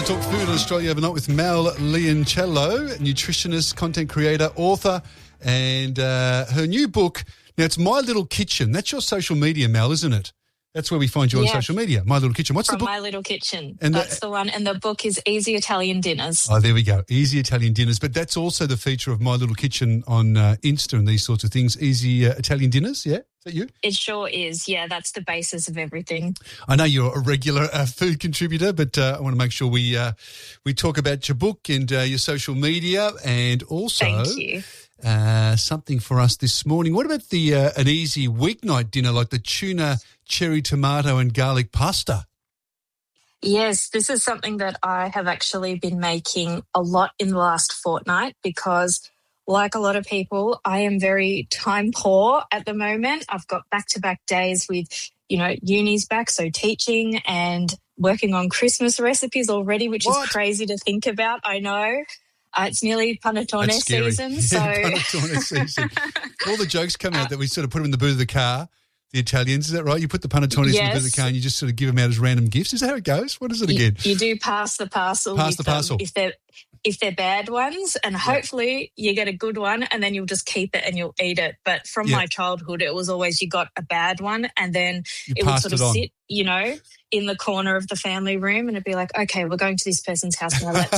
Talk Food on Australia Overnight with Mel Leoncello, nutritionist, content creator, author, and her new book. Now, it's My Little Kitchen. That's your social media, Mel, isn't it? That's where we find you on social media. My Little Kitchen. What's the book? My Little Kitchen. And that's the one. And the book is Easy Italian Dinners. Oh, there we go. Easy Italian Dinners. But that's also the feature of My Little Kitchen on Insta and these sorts of things. Easy Italian Dinners, yeah? Is that you? It sure is. Yeah, that's the basis of everything. I know you're a regular food contributor, but I want to make sure we talk about your book and your social media, and also Thank you. Something for us this morning. What about an easy weeknight dinner like the tuna, cherry tomato and garlic pasta? Yes, this is something that I have actually been making a lot in the last fortnight because, like a lot of people, I am very time poor at the moment. I've got back-to-back days with, uni's back, so teaching and working on Christmas recipes already, which is crazy to think about, I know. It's nearly panettone season. So panettone season. All the jokes come out that we sort of put them in the boot of the car, the Italians, is that right? You put the panettones in the boot of the car and you just sort of give them out as random gifts. Is that how it goes? What is it again? You do pass the parcel. Pass the parcel. If they're bad ones, and hopefully you get a good one and then you'll just keep it and you'll eat it. But from my childhood, it was always you got a bad one and then it would sort of sit, in the corner of the family room, and it'd be like, okay, we're going to this person's house now. Let's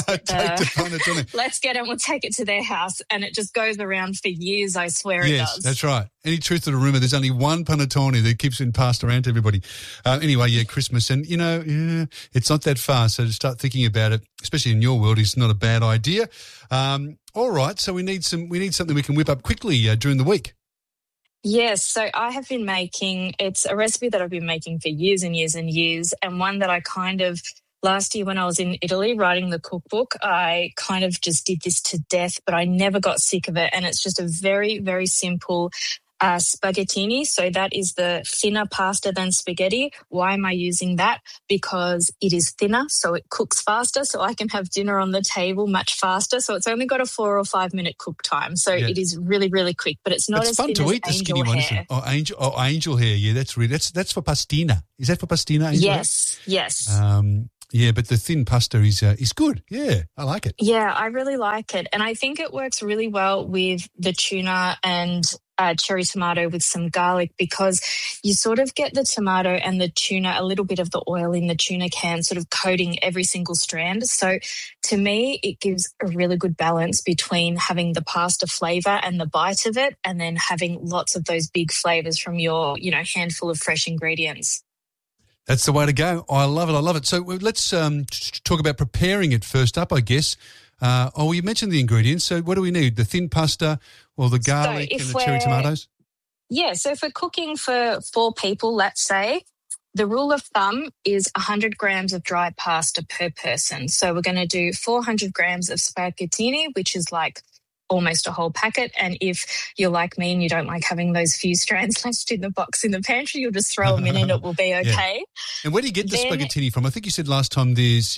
get it. We'll take it to their house, and it just goes around for years. I swear it does. Yes, that's right. Any truth to the rumour? There's only one panettone that keeps being passed around to everybody. Anyway, Christmas, and it's not that far. So to start thinking about it, especially in your world, is not a bad idea. All right, so we need something we can whip up quickly during the week. Yes, so I have been it's a recipe that I've been making for years and years and years, and one that I last year when I was in Italy writing the cookbook, I kind of just did this to death, but I never got sick of it, and it's just a very, very simple spaghettini. So that is the thinner pasta than spaghetti. Why am I using that? Because it is thinner, so it cooks faster, so I can have dinner on the table much faster. So it's only got a 4 or 5 minute cook time. So it is really, really quick, but it's not as thin to eat, as angel hair. Angel hair, yeah, that's for pastina. Is that for pastina? Yes. Yeah, but the thin pasta is good. Yeah, I like it. Yeah, I really like it. And I think it works really well with the tuna and cherry tomato with some garlic, because you sort of get the tomato and the tuna, a little bit of the oil in the tuna can sort of coating every single strand. So to me, it gives a really good balance between having the pasta flavour and the bite of it, and then having lots of those big flavours from your, handful of fresh ingredients. That's the way to go. I love it. So let's talk about preparing it first up, I guess. You mentioned the ingredients. So what do we need? The thin pasta or the garlic and the cherry tomatoes? Yeah, so if we're cooking for 4 people, let's say, the rule of thumb is 100 grams of dry pasta per person. So we're going to do 400 grams of spaghettini, which is like almost a whole packet. And if you're like me and you don't like having those few strands left in the box in the pantry, you'll just throw them in and it will be okay. Yeah. And where do you get the spaghettini from? I think you said last time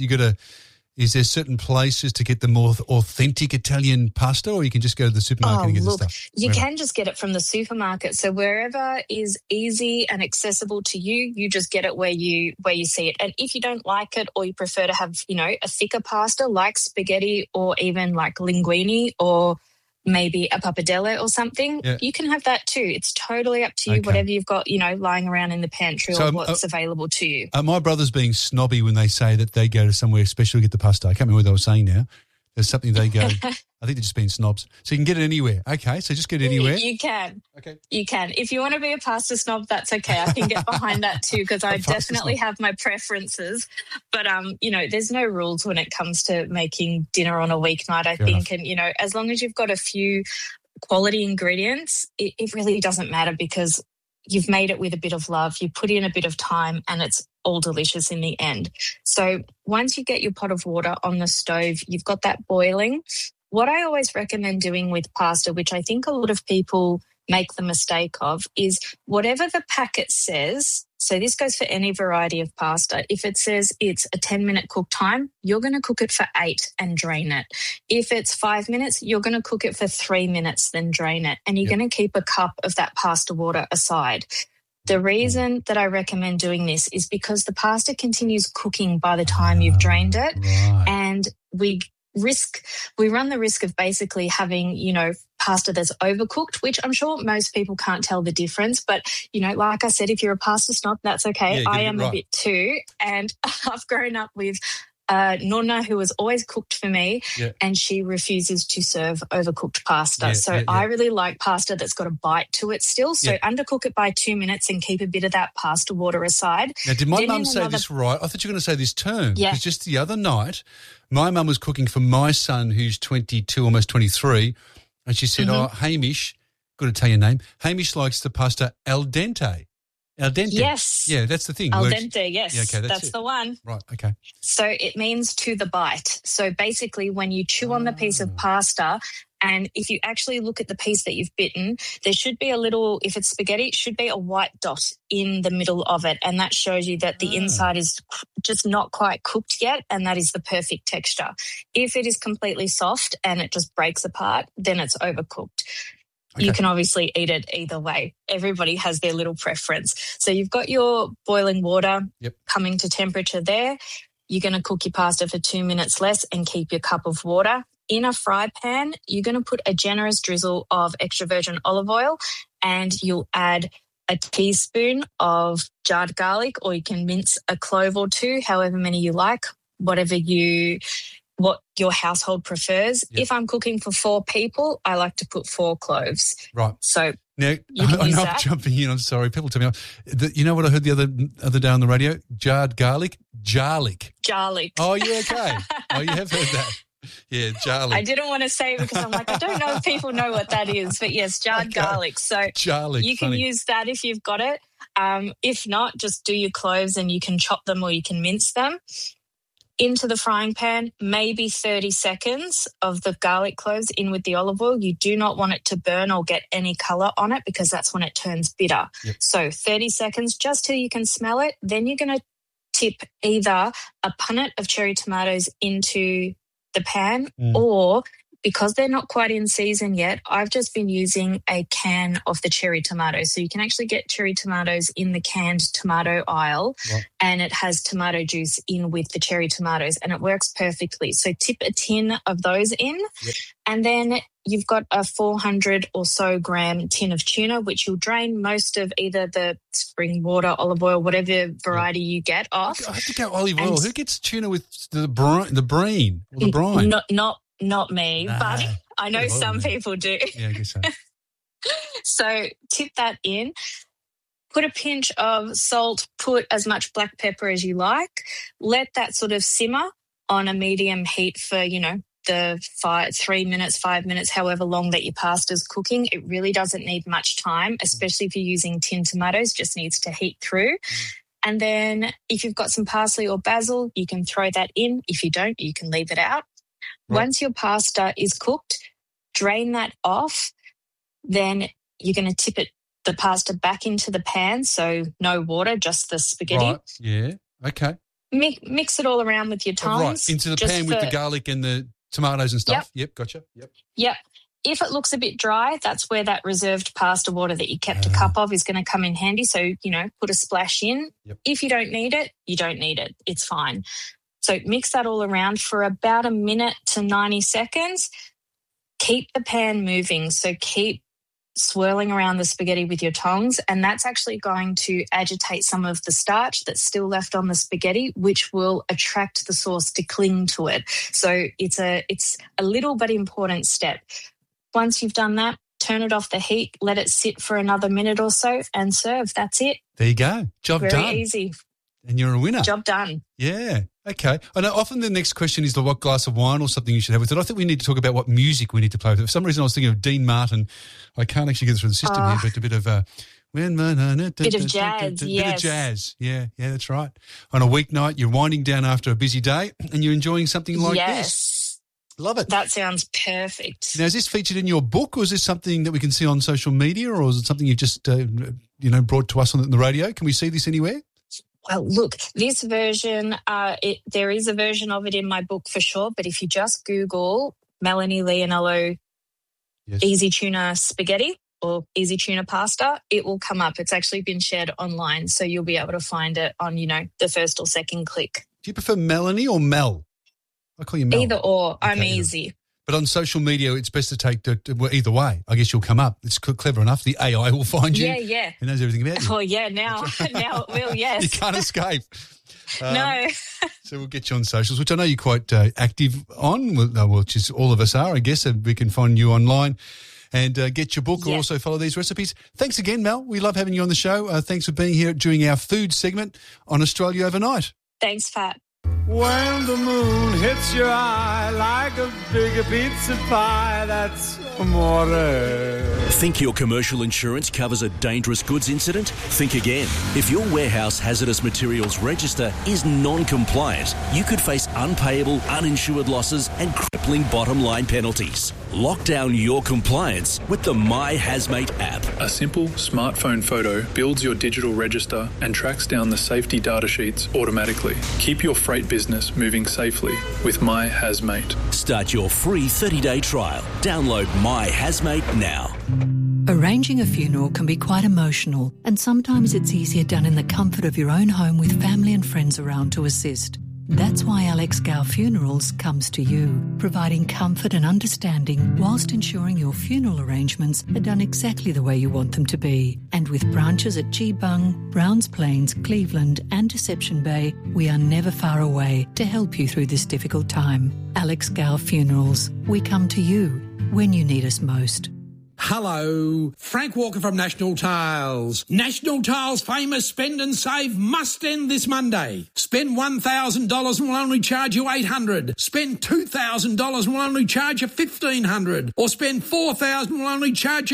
is there certain places to get the more authentic Italian pasta, or you can just go to the supermarket and get the stuff? You can just get it from the supermarket. So wherever is easy and accessible to you, you just get it where you see it. And if you don't like it, or you prefer to have, a thicker pasta like spaghetti or even like linguine or maybe a pappardelle or something, you can have that too. It's totally up to you, whatever you've got, lying around in the pantry or what's available to you. My brother's being snobby when they say that they go to somewhere special to get the pasta. I can't remember what they were saying now. There's something they go, I think they're just being snobs. So you can get it anywhere. Okay, so just get it anywhere. You can. Okay. You can. If you want to be a pasta snob, that's okay. I can get behind that too, because I definitely have my preferences. But, there's no rules when it comes to making dinner on a weeknight, I think. And, as long as you've got a few quality ingredients, it really doesn't matter, because you've made it with a bit of love, you put in a bit of time, and it's all delicious in the end. So once you get your pot of water on the stove, you've got that boiling. What I always recommend doing with pasta, which I think a lot of people make the mistake of, is whatever the packet says. So this goes for any variety of pasta. If it says it's a 10-minute cook time, you're going to cook it for 8 and drain it. If it's 5 minutes, you're going to cook it for 3 minutes, then drain it. And you're going to keep a cup of that pasta water aside. The reason that I recommend doing this is because the pasta continues cooking by the time you've drained it. Right. And we run the risk of basically having, pasta that's overcooked, which I'm sure most people can't tell the difference. But, like I said, if you're a pasta snob, that's okay. Yeah, I am a bit too. And I've grown up with Nonna, who has always cooked for me, and she refuses to serve overcooked pasta. I really like pasta that's got a bite to it still. So undercook it by 2 minutes and keep a bit of that pasta water aside. Now, did my mum say this right? I thought you were going to say this term. Yeah. Because just the other night, my mum was cooking for my son, who's 22, almost 23, and she said, Hamish, got to tell your name, Hamish likes the pasta al dente. Al dente. Yes. Yeah, that's the thing. Al dente, yes. Yeah, okay, that's the one. Right, okay. So it means to the bite. So basically when you chew on the piece of pasta, and if you actually look at the piece that you've bitten, there should be a little, if it's spaghetti, it should be a white dot in the middle of it. And that shows you that the inside is just not quite cooked yet, and that is the perfect texture. If it is completely soft and it just breaks apart, then it's overcooked. Okay. You can obviously eat it either way. Everybody has their little preference. So you've got your boiling water coming to temperature there. You're going to cook your pasta for 2 minutes less and keep your cup of water. In a fry pan, you're going to put a generous drizzle of extra virgin olive oil, and you'll add a teaspoon of jarred garlic, or you can mince a clove or two, however many you like, what your household prefers. Yep. If I'm cooking for 4 people, I like to put 4 cloves. Right. So now, I'm jumping in. I'm sorry. People tell me, you know what I heard the other day on the radio? Jarred garlic? Jarlic. Oh, yeah, okay. Oh, you have heard that. Yeah, jarlic. I didn't want to say it because I'm like, I don't know if people know what that is, but yes, jarred garlic. So jarlic, you can use that if you've got it. If not, just do your cloves and you can chop them or you can mince them. Into the frying pan, maybe 30 seconds of the garlic cloves in with the olive oil. You do not want it to burn or get any colour on it, because that's when it turns bitter. Yep. So 30 seconds just till you can smell it. Then you're going to tip either a punnet of cherry tomatoes into the pan, or, because they're not quite in season yet, I've just been using a can of the cherry tomatoes. So you can actually get cherry tomatoes in the canned tomato aisle, and it has tomato juice in with the cherry tomatoes, and it works perfectly. So tip a tin of those in, and then you've got a 400 or so gram tin of tuna, which you'll drain most of either the spring water, olive oil, whatever variety you get off. I have to go olive oil. Who gets tuna with the brine? Or the brine? Not me, but I know some people do. Yeah, I guess so. So tip that in, put a pinch of salt, put as much black pepper as you like, let that sort of simmer on a medium heat for, the 3 minutes, 5 minutes, however long that your pasta's cooking. It really doesn't need much time, especially if you're using tin tomatoes, just needs to heat through. And then if you've got some parsley or basil, you can throw that in. If you don't, you can leave it out. Right. Once your pasta is cooked, drain that off. Then you're going to tip the pasta back into the pan, so no water, just the spaghetti. Right, yeah, okay. Mix it all around with your tongs. Right, into the pan with the garlic and the tomatoes and stuff. Yep, gotcha. Yep. If it looks a bit dry, that's where that reserved pasta water that you kept a cup of is going to come in handy. So, put a splash in. Yep. If you don't need it, you don't need it. It's fine. So mix that all around for about a minute to 90 seconds. Keep the pan moving. So keep swirling around the spaghetti with your tongs, and that's actually going to agitate some of the starch that's still left on the spaghetti, which will attract the sauce to cling to it. So it's a little but important step. Once you've done that, turn it off the heat, let it sit for another minute or so, and serve. That's it. There you go. Job done. Very easy. And you're a winner. Job done. Yeah. Okay. I know often the next question is what glass of wine or something you should have with it. I think we need to talk about what music we need to play with it. For some reason I was thinking of Dean Martin. I can't actually get it through the system here, but a bit of bit of jazz, Bit of jazz. Yeah, that's right. On a weeknight, you're winding down after a busy day and you're enjoying something like this. Love it. That sounds perfect. Now, is this featured in your book, or is this something that we can see on social media, or is it something you've just brought to us on the radio? Can we see this anywhere? Well, look, this version, there is a version of it in my book for sure, but if you just Google Melanie Leonello Easy Tuna Spaghetti, or easy tuna pasta, it will come up. It's actually been shared online, so you'll be able to find it on, the first or second click. Do you prefer Melanie or Mel? I call you Mel. Either or. Okay, I'm either. easy. But on social media, it's best to take either way. I guess you'll come up. It's clever enough. The AI will find you. Yeah. It knows everything about you. Oh, yeah, now it will, yes. You can't escape. No. So we'll get you on socials, which I know you're quite active on, which is all of us are, I guess. We can find you online and get your book or also follow these recipes. Thanks again, Mel. We love having you on the show. Thanks for being here during our food segment on Australia Overnight. Thanks, Pat. When the moon hits your eye like a big pizza pie, that's amore. Think your commercial insurance covers a dangerous goods incident? Think again. If your warehouse hazardous materials register is non-compliant, you could face unpayable, uninsured losses and crippling bottom line penalties. Lock down your compliance with the My Hazmate app. A simple smartphone photo builds your digital register and tracks down the safety data sheets automatically. Keep your freight business moving safely with My Hazmate. Start your free 30-day trial. Download My Hazmate now. Arranging a funeral can be quite emotional, and sometimes it's easier done in the comfort of your own home with family and friends around to assist. That's why Alex Gow Funerals comes to you, providing comfort and understanding whilst ensuring your funeral arrangements are done exactly the way you want them to be. And with branches at Geebung, Browns Plains, Cleveland and Deception Bay, we are never far away to help you through this difficult time. Alex Gow Funerals. We come to you when you need us most. Hello, Frank Walker from National Tiles. National Tiles' famous spend and save must end this Monday. Spend $1,000 and we'll only charge you $800. Spend $2,000 and we'll only charge you $1,500. Or spend $4,000 and we'll only charge you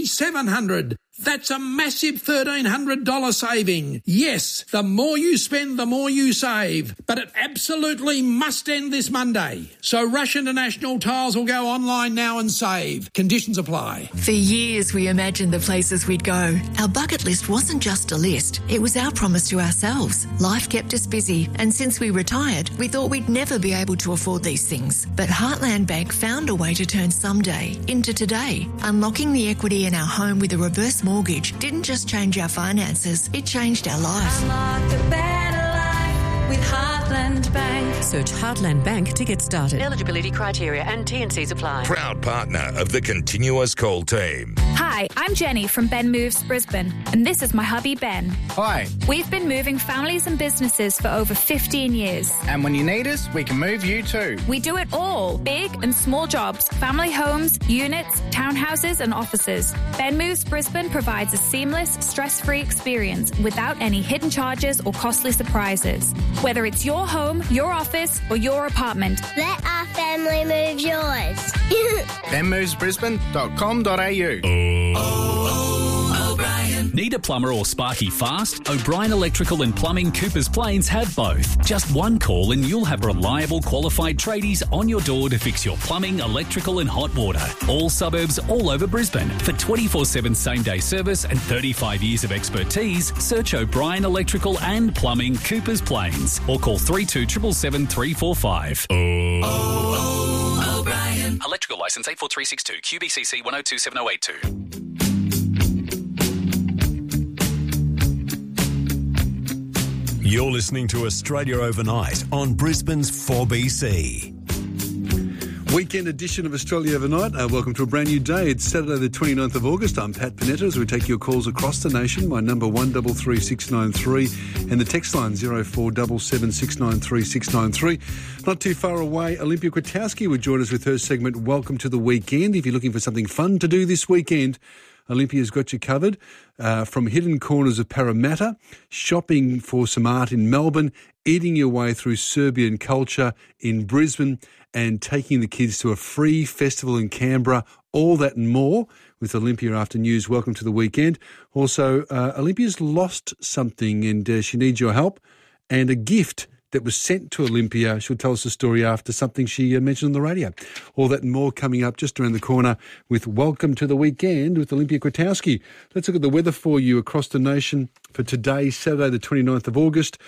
$2,700. That's a massive $1,300 saving. Yes, the more you spend, the more you save. But it absolutely must end this Monday. So rush into National Tiles or go online now and save. Conditions apply. For years, we imagined the places we'd go. Our bucket list wasn't just a list. It was our promise to ourselves. Life kept us busy, and since we retired, we thought we'd never be able to afford these things. But Heartland Bank found a way to turn someday into today. Unlocking the equity in our home with a reverse mortgage didn't just change our finances, it changed our life. Unlock a better life with Heartland Bank. Search Heartland Bank to get started. Eligibility criteria and T&Cs apply. Proud partner of the Continuous Call team. Hi, I'm Jenny from Ben Moves Brisbane, and this is my hubby Ben. Hi. We've been moving families and businesses for over 15 years. And when you need us, we can move you too. We do it all, big and small jobs, family homes, units, townhouses and offices. Ben Moves Brisbane provides a seamless, stress-free experience without any hidden charges or costly surprises. Whether it's your home, your office or your apartment. Let our family move yours. benmovesbrisbane.com.au. O'Brien. Need a plumber or sparky fast? O'Brien Electrical and Plumbing Coopers Plains have both. Just one call and you'll have reliable, qualified tradies on your door to fix your plumbing, electrical and hot water. All suburbs, all over Brisbane. For 24/7 same-day service and 35 years of expertise, search O'Brien Electrical and Plumbing Coopers Plains or call 3277 345. O'Brien. Electrical licence 84362 QBCC 1027082. You're listening to Australia Overnight on Brisbane's 4BC. Weekend edition of Australia Overnight. Welcome to a brand new day. It's Saturday the 29th of August. I'm Pat Panetta as we take your calls across the nation. My number 133693 and the text line 0477693693. Not too far away, Olympia Kwiatkowski would join us with her segment Welcome to the Weekend. If you're looking for something fun to do this weekend, Olympia's got you covered. From hidden corners of Parramatta, shopping for some art in Melbourne, eating your way through Serbian culture in Brisbane, and taking the kids to a free festival in Canberra. All that and more with Olympia after news. Welcome to the weekend. Also, Olympia's lost something and she needs your help, and a gift that was sent to Olympia. She'll tell us the story after something she mentioned on the radio. All that and more coming up just around the corner with Welcome to the Weekend with Olympia Kwiatkowski. Let's look at the weather for you across the nation for today, Saturday the 29th of August.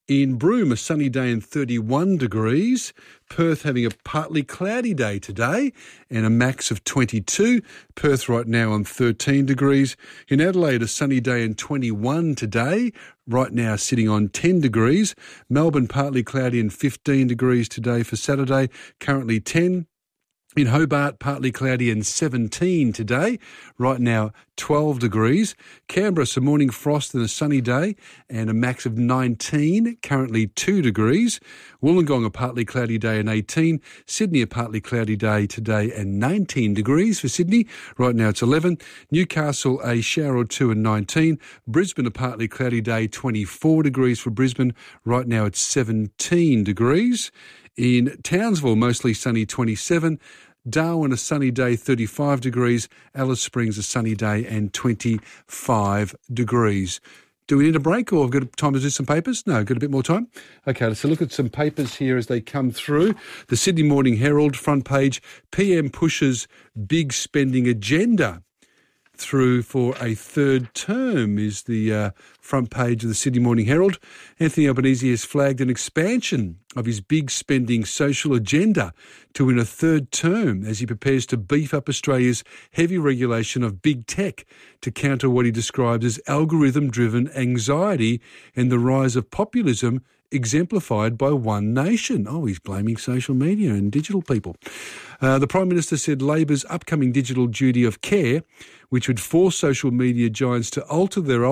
In Broome, a sunny day and 31 degrees. Perth having a partly cloudy day today and a max of 22. Perth right now on 13 degrees. In Adelaide, a sunny day and 21 today. Right now sitting on 10 degrees. Melbourne, partly cloudy and 15 degrees today for Saturday. Currently 10. In Hobart, partly cloudy and 17 today. Right now, 12 degrees. Canberra, some morning frost and a sunny day and a max of 19, currently 2 degrees. Wollongong, a partly cloudy day and 18. Sydney, a partly cloudy day today and 19 degrees for Sydney. Right now, it's 11. Newcastle, a shower or two and 19. Brisbane, a partly cloudy day, 24 degrees for Brisbane. Right now, it's 17 degrees. In Townsville, mostly sunny, 27. Darwin, a sunny day, 35 degrees. Alice Springs, a sunny day and 25 degrees. Do we need a break or have we got time to do some papers? No, got a bit more time? Okay, let's look at some papers here as they come through. The Sydney Morning Herald, front page, PM pushes big spending agenda through for a third term is the front page of the Sydney Morning Herald. Anthony Albanese has flagged an expansion of his big spending social agenda to win a third term as he prepares to beef up Australia's heavy regulation of big tech to counter what he describes as algorithm-driven anxiety and the rise of populism exemplified by One Nation. Oh, he's blaming social media and digital people. The Prime Minister said Labor's upcoming digital duty of care, which would force social media giants to alter their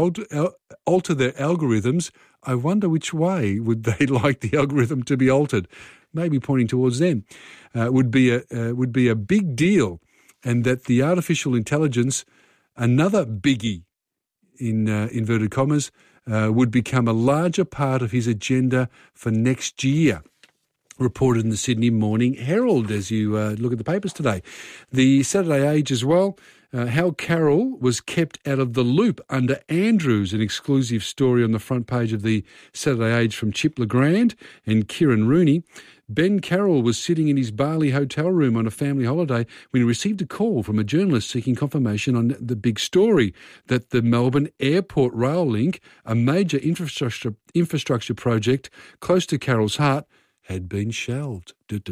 algorithms. I wonder which way would they like the algorithm to be altered? Maybe pointing towards them. Would be a big deal, and that the artificial intelligence, another biggie in inverted commas, would become a larger part of his agenda for next year. Reported in the Sydney Morning Herald as you look at the papers today. The Saturday Age as well. How Carroll was kept out of the loop under Andrews, an exclusive story on the front page of the Saturday Age from Chip Legrand and Kieran Rooney. Ben Carroll was sitting in his Bali hotel room on a family holiday when he received a call from a journalist seeking confirmation on the big story that the Melbourne Airport Rail Link, a major infrastructure project close to Carroll's heart, had been shelved.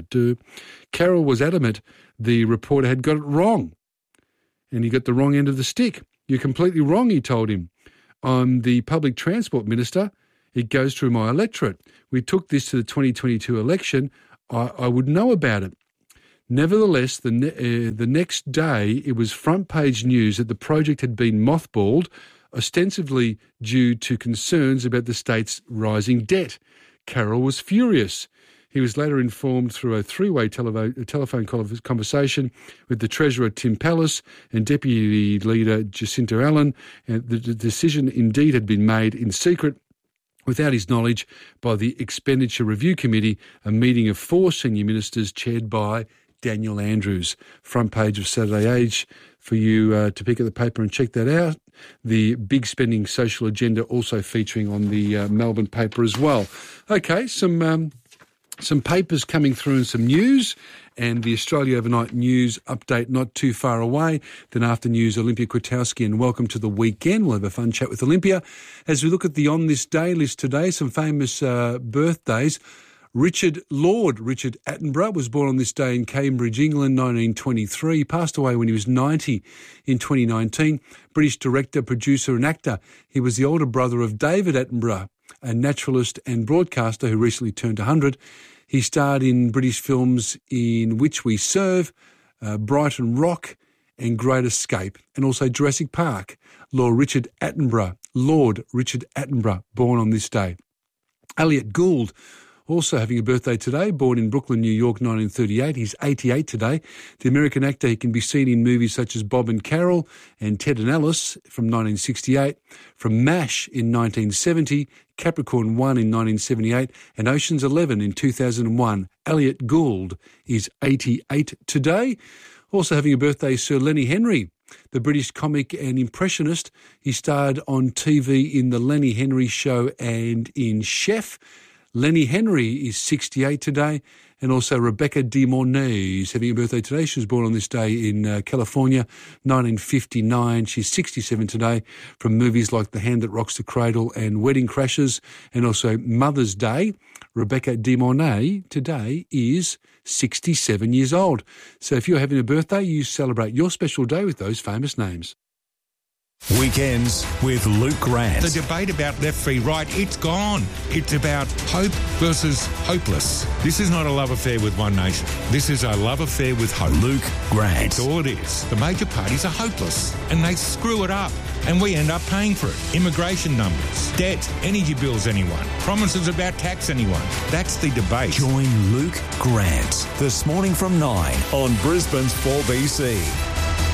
Carroll was adamant the reporter had got it wrong, and he got the wrong end of the stick. You're completely wrong, he told him. I'm the public transport minister. It goes through my electorate. We took this to the 2022 election. I would know about it. Nevertheless, the next day, it was front page news that the project had been mothballed, ostensibly due to concerns about the state's rising debt. Carroll was furious. He was later informed through a three-way telephone conversation with the Treasurer Tim Pallas and Deputy Leader Jacinta Allen, and the decision indeed had been made in secret without his knowledge by the Expenditure Review Committee, a meeting of 4 senior ministers chaired by Daniel Andrews. Front page of Saturday Age for you to pick up the paper and check that out. The big spending social agenda also featuring on the Melbourne paper as well. Okay, some papers coming through and some news, and the Australia Overnight News update not too far away. Then after news, Olympia Kwiatkowski, and welcome to the weekend. We'll have a fun chat with Olympia. As we look at the On This Day list today, some famous birthdays. Richard Attenborough was born on this day in Cambridge, England, 1923. He passed away when he was 90 in 2019. British director, producer and actor. He was the older brother of David Attenborough, a naturalist and broadcaster who recently turned 100. He starred in British films In Which We Serve, Brighton Rock and Great Escape, and also Jurassic Park. Lord Richard Attenborough, born on this day. Elliot Gould, also having a birthday today, born in Brooklyn, New York, 1938. He's 88 today. The American actor, he can be seen in movies such as Bob and Carol and Ted and Alice from 1968, from MASH in 1970, Capricorn 1 in 1978, and Ocean's 11 in 2001. Elliot Gould is 88 today. Also having a birthday, Sir Lenny Henry, the British comic and impressionist. He starred on TV in The Lenny Henry Show and in Chef. Lenny Henry is 68 today. And also Rebecca De Mornay is having a birthday today. She was born on this day in California, 1959. She's 67 today, from movies like The Hand That Rocks the Cradle and Wedding Crashers, and also Mother's Day. Rebecca De Mornay today is 67 years old. So if you're having a birthday, you celebrate your special day with those famous names. Weekends with Luke Grant. The debate about left v right, it's gone. It's about hope versus hopeless. This is not a love affair with one nation. This is a love affair with hope. Luke Grant. That's all it is. The major parties are hopeless and they screw it up. And we end up paying for it. Immigration numbers, debt, energy bills anyone, promises about tax anyone. That's the debate. Join Luke Grant this morning from 9 on Brisbane's 4BC.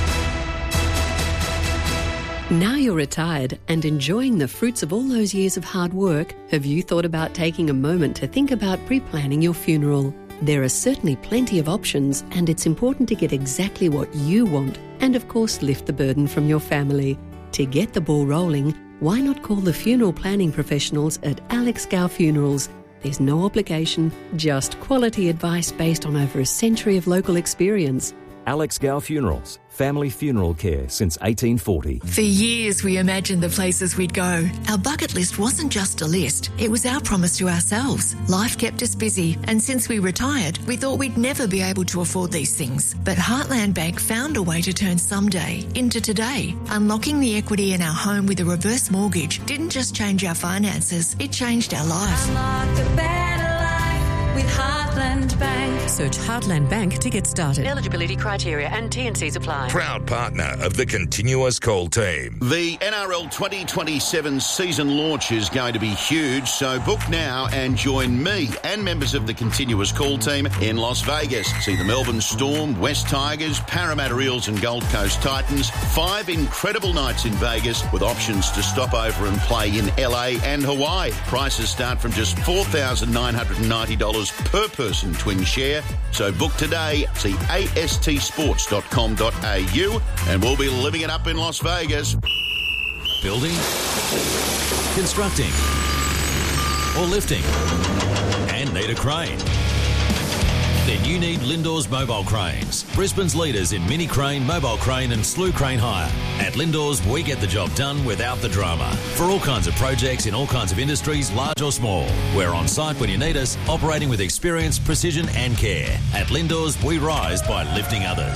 Now you're retired and enjoying the fruits of all those years of hard work, have you thought about taking a moment to think about pre-planning your funeral? There are certainly plenty of options, and it's important to get exactly what you want and, of course, lift the burden from your family. To get the ball rolling, why not call the funeral planning professionals at Alex Gow Funerals? There's no obligation, just quality advice based on over a century of local experience. Alex Gow Funerals, family funeral care since 1840. For years, we imagined the places we'd go. Our bucket list wasn't just a list, it was our promise to ourselves. Life kept us busy, and since we retired, we thought we'd never be able to afford these things. But Heartland Bank found a way to turn someday into today. Unlocking the equity in our home with a reverse mortgage didn't just change our finances, it changed our life. Unlock a better life with Heartland Bank. Search Heartland Bank to get started. Eligibility criteria and T&Cs apply. Proud partner of the Continuous Call team. The NRL 2027 season launch is going to be huge, so book now and join me and members of the Continuous Call team in Las Vegas. See the Melbourne Storm, West Tigers, Parramatta Eels and Gold Coast Titans. 5 incredible nights in Vegas with options to stop over and play in LA and Hawaii. Prices start from just $4,990 per person twin share. So book today. See astsports.com.au and we'll be living it up in Las Vegas. Building, constructing, or lifting, and need a crane? Then you need Lindor's Mobile Cranes, Brisbane's leaders in mini crane, mobile crane and slew crane hire. At Lindor's, we get the job done without the drama. For all kinds of projects in all kinds of industries, large or small. We're on site when you need us, operating with experience, precision and care. At Lindor's, we rise by lifting others.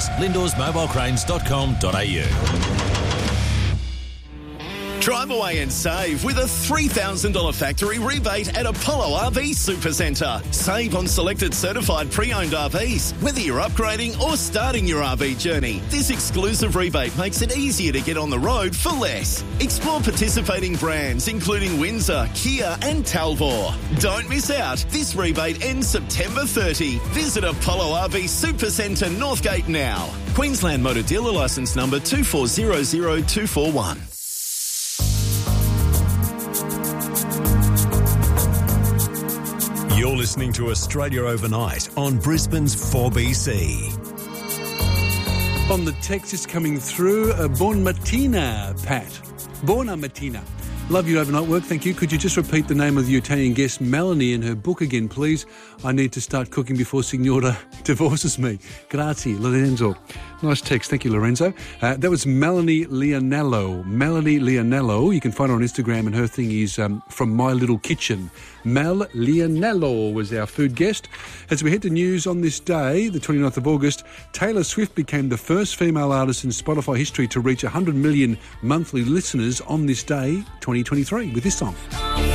LindorsMobileCranes.com.au. Drive away and save with a $3,000 factory rebate at Apollo RV Supercentre. Save on selected certified pre-owned RVs, whether you're upgrading or starting your RV journey. This exclusive rebate makes it easier to get on the road for less. Explore participating brands including Windsor, Kia and Talbot. Don't miss out. This rebate ends September 30. Visit Apollo RV Supercentre Northgate now. Queensland Motor Dealer Licence number 2400241. You're listening to Australia Overnight on Brisbane's 4BC. On the text is coming through, Buon mattina, Pat. Buona mattina. Love your overnight work, thank you. Could you just repeat the name of the Italian guest, Melanie, and her book again, please? I need to start cooking before Signora divorces me. Grazie, Lorenzo. Nice text. Thank you, Lorenzo. That was Melanie Leonello. Melanie Leonello. You can find her on Instagram, and her thing is From My Little Kitchen. Mel Leonello was our food guest. As we head to news on this day, the 29th of August, Taylor Swift became the first female artist in Spotify history to reach 100 million monthly listeners on this day, 2023, with this song.